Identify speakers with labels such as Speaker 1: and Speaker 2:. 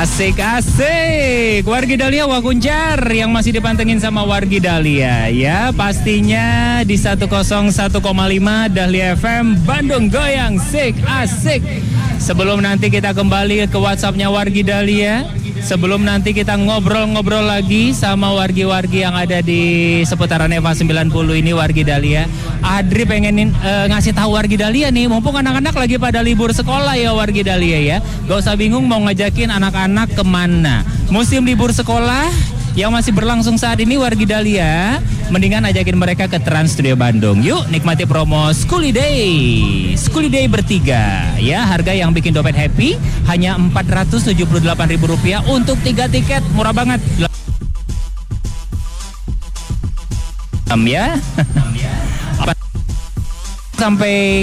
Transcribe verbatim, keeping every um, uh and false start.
Speaker 1: Asik-asik. Wargi Dahlia Wakuncar yang masih dipantengin sama Wargi Dahlia ya. Pastinya di seratus satu koma lima Dahlia F M Bandung goyang sik asik. Sebelum nanti kita kembali ke WhatsAppnya Wargi Dahlia, sebelum nanti kita ngobrol-ngobrol lagi sama wargi-wargi yang ada di seputaran Eva sembilan puluh ini Wargi Dahlia, Adri pengen uh, ngasih tahu Wargi Dahlia nih, mumpung anak-anak lagi pada libur sekolah ya Wargi Dahlia ya. Gak usah bingung mau ngajakin anak-anak kemana. Musim libur sekolah yang masih berlangsung saat ini Wargi Dahlia, mendingan ajakin mereka ke Trans Studio Bandung. Yuk nikmati promo Schooly Day. Schooly Day bertiga ya, harga yang bikin dompet happy hanya empat ratus tujuh puluh delapan ribu rupiah untuk tiga tiket, murah banget. Ya. Sampai